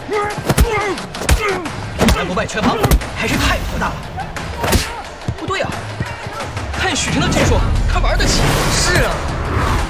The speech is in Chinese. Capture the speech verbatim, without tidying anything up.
南不败拳王还是太火大了。不对啊，看许晨的技术，他玩得起。 是啊。